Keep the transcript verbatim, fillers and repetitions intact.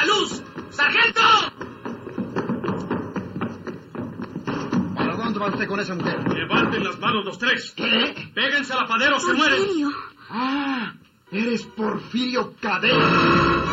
¡La luz! ¡Sargento! ¿Para dónde va usted con esa mujer? Levanten las manos los tres. ¿Qué? Péguense al apadero, se mueren. Ah, eres Porfirio Cadena.